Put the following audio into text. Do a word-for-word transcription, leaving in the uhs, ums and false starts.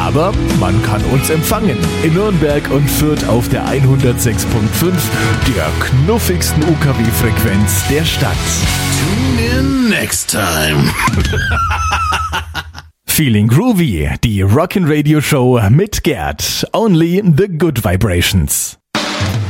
Aber man kann uns empfangen in Nürnberg und Fürth auf der hundertsechs Komma fünf, der knuffigsten U K W-Frequenz der Stadt. Tune in next time. Feeling Groovy, die Rockin' Radio Show mit Gerd. Only the good vibrations.